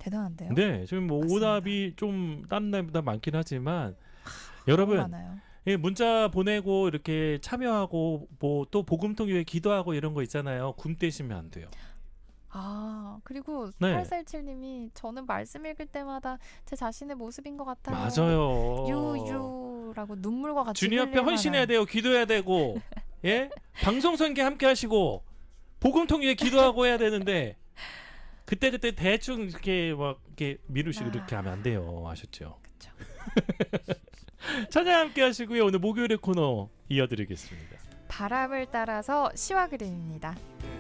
대단한데요. 네, 지금 뭐 맞습니다. 오답이 좀 다른 날보다 많긴 하지만 여러분 많아요. 예, 문자 보내고 이렇게 참여하고 뭐 또 복음통 위에 기도하고 이런 거 있잖아요. 굼 떼시면 안 돼요. 그리고 네. 8417님이 저는 말씀 읽을 때마다 제 자신의 모습인 것 같아요. 맞아요. 유유라고 눈물과 같이 주님 앞에 흘릴 헌신해야 만한. 돼요. 기도해야 되고 예? 방송 선교 함께 하시고 복음통 위에 기도하고 해야 되는데 그때 대충 이렇게 막 이렇게 미루시고 이렇게 하면 안 돼요. 아셨죠? 그쵸. 찬양 함께 하시고요. 오늘 목요일의 코너 이어드리겠습니다. 바람을 따라서 시와 그림입니다.